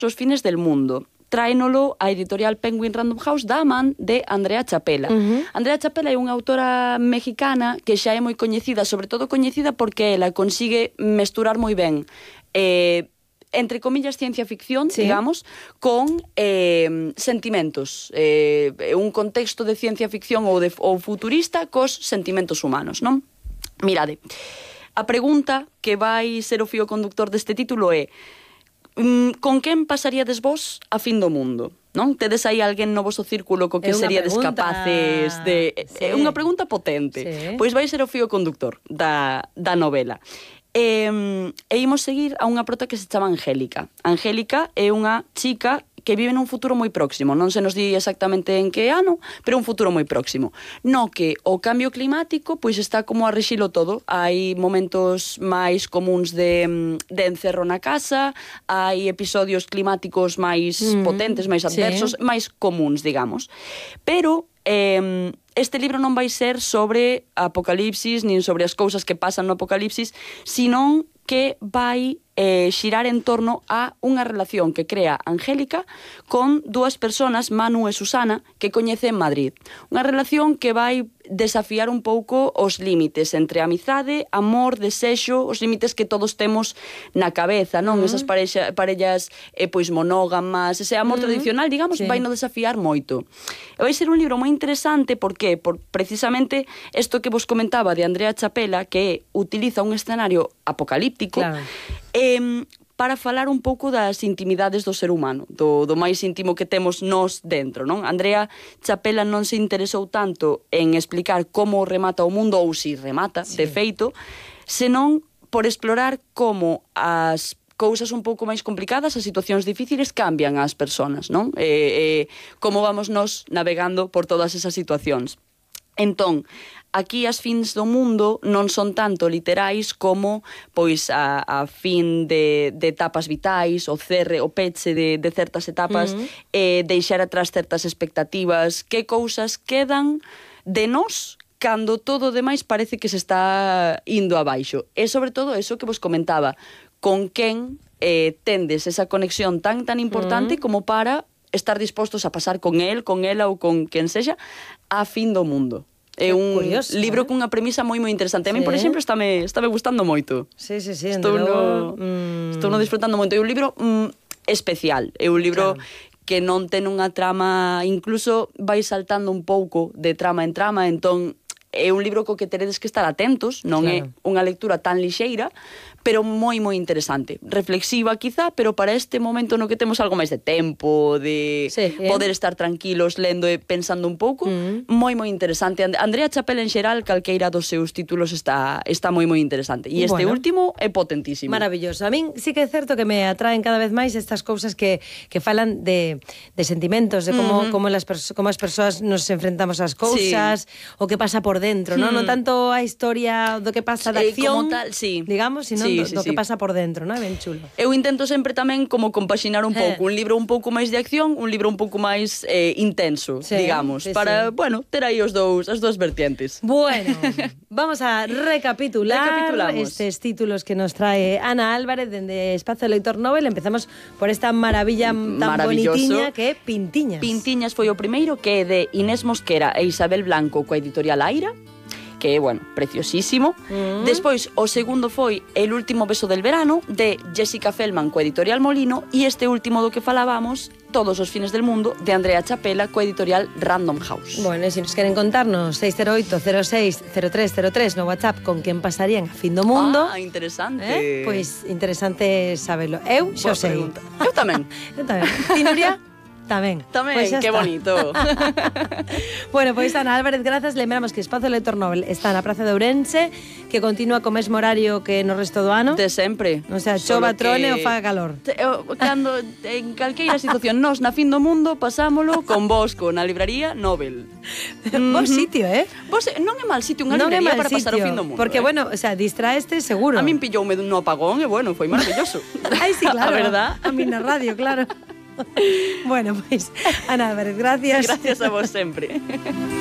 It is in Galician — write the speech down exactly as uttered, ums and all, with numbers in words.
os fines del mundo. Tráenolo a editorial Penguin Random House da man de Andrea Chapela. Uh-huh. Andrea Chapela é unha autora mexicana que xa é moi coñecida, sobre todo coñecida porque ela consigue mesturar moi ben eh, entre comillas ciencia ficción, sí. digamos, con eh, sentimentos, eh, un contexto de ciencia ficción ou, de, ou futurista cos sentimentos humanos, non? Mirade, a pregunta que vai ser o fío conductor deste título é: con quen pasaríades vos a fin do mundo? Non? Tedes aí alguén no voso círculo co que seríades capaces de... É sí. unha pregunta potente. Sí. Pois vai ser o fío conductor da, da novela. E, e imos seguir a unha prota que se chama Angélica. Angélica é unha chica que vive nun futuro moi próximo, non se nos di exactamente en que ano, pero un futuro moi próximo, no que o cambio climático pois está como a rexilo todo. Hai momentos máis comuns de, de encerro na casa, hai episodios climáticos máis mm, potentes, máis adversos, sí. máis comuns, digamos. Pero eh, este libro non vai ser sobre apocalipsis, nin sobre as cousas que pasan no apocalipsis, senón que vai eh, xirar en torno a unha relación que crea Angélica con dúas persoas, Manu e Susana, que coñece en Madrid. Unha relación que vai desafiar un pouco os límites entre amizade, amor, desexo, os límites que todos temos na cabeza, non? Uh-huh. Esas parexa, parellas eh, pois monógamas, ese amor uh-huh. tradicional, digamos, sí. vai no desafiar moito. E vai ser un libro moi interesante, por que? Por precisamente isto que vos comentaba de Andrea Chapela, que utiliza un escenario apocalíptico, claro. eh, para falar un pouco das intimidades do ser humano, do, do máis íntimo que temos nós dentro, non? Andrea Chapela non se interesou tanto en explicar como remata o mundo, ou si remata, sí. de feito, senón por explorar como as cousas un pouco máis complicadas, as situacións difíciles cambian as persoas, non? E, e como vamos nós navegando por todas esas situacións. Entón, aquí as fins do mundo non son tanto literais como pois a, a fin de, de etapas vitais, o cerre, o peche de, de certas etapas, uh-huh. e deixar atrás certas expectativas, que cousas quedan de nós cando todo o demais parece que se está indo abaixo. E sobre todo eso que vos comentaba, con quen eh, tendes esa conexión tan tan importante uh-huh. como para estar dispostos a pasar con el, con ela ou con quen sexa a fin do mundo. É un curioso, libro eh? cunha premisa moi moi interesante. A mí, sí. por exemplo, estáme, estáme gustando moito. Sí, sí, sí. Estou no, mm... estou no disfrutando moito. É un libro mm, especial. É un libro claro. que non ten unha trama, incluso vai saltando un pouco de trama en trama, entón é un libro co que teredes que estar atentos, non claro. é unha lectura tan lixeira, pero moi moi interesante, reflexiva quizá, pero para este momento no que temos algo máis de tempo, de sí, eh? poder estar tranquilos lendo e pensando un pouco, mm. moi moi interesante. Andrea Chapela en xeral, calqueira dos seus títulos está está moi moi interesante, e este bueno. último é potentísimo. Maravilloso. A min sí que é certo que me atraen cada vez máis estas cousas que, que falan de, de sentimentos, de como, mm-hmm. como, las como as persoas nos enfrentamos ás cousas, sí. o que pasa por dentro, mm. non? Non tanto a historia do que pasa da eh, acción, como tal, sí. digamos, sino sí, do, sí, do que sí. pasa por dentro, non? É ben chulo. Eu intento sempre tamén como compaxinar un pouco, eh. un libro un pouco máis de acción, un libro un pouco máis eh, intenso, sí, digamos, sí, para, sí. bueno, ter aí os dous, as dúas vertientes. Bueno, vamos a recapitular estes títulos que nos trae Ana Álvarez dende Espacio Lector Novel. Empezamos por esta maravilla tan bonitiña que é Pintiñas. Pintiñas foi o primeiro, que é de Inés Mosquera e Isabel Blanco coa editorial Aira, que é, bueno, preciosísimo. Mm. Despois, o segundo foi El último beso del verano, de Jessica Feldman, coa editorial Molino, e este último do que falábamos, Todos os fines del mundo, de Andrea Chapela, coa editorial Random House. Bueno, e se nos queren contarnos, seis cero oito, cero seis, cero tres cero tres no WhatsApp con quen pasarían a fin do mundo. Ah, interesante. Eh? Pois interesante sabelo. Eu xo sei. Pregunta. Eu tamén. Eu tamén. Ti, Nuria? Tamén. Tamén, pues que está. bonito. Bueno, pois Ana Álvarez, grazas. Lembramos que Espacio Lector Novel está na Praza de Ourense, que continúa co mesmo horario que no resto do ano. De sempre. O sea, chova, trone ou faga calor. Te, o, cando, en calqueira situación, nos na fin do mundo pasámolo con Bosco, na libraría Nobel. Mm-hmm. Vos sitio, eh? Vos, non é mal sitio, unha non libraría para sitio, pasar o fin do mundo. Porque, eh? bueno, o sea, distraeste seguro. A min pilloume no apagón e, bueno, foi maravilloso. Ai, sí, claro. A verdad. A min na radio, claro. Bueno, pues, Ana Álvarez, gracias. Gracias a vos sempre.